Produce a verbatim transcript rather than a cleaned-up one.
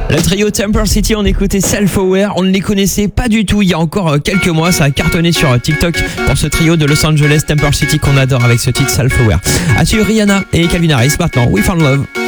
Le trio Temper City, on écoutait Self-Aware, on ne les connaissait pas du tout il y a encore quelques mois, ça a cartonné sur TikTok pour ce trio de Los Angeles Temper City qu'on adore avec ce titre Self-Aware. À suivre Rihanna et Calvin Harris maintenant, We Found Love.